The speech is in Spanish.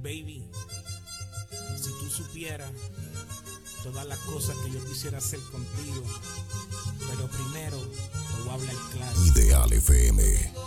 Baby, si tú supieras todas las cosas que yo quisiera hacer contigo, pero primero te voy a hablar claro. Ideal FM.